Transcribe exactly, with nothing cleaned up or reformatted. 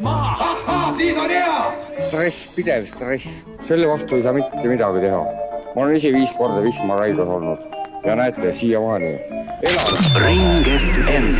maha. Ahhaa, siis on hea. Stress, pidev stress. Selle vastu ei saa mitte midagi teha. Ma olen ise viis korda Wismar Raidos olnud ja näete, siiamaani elan. Ring F M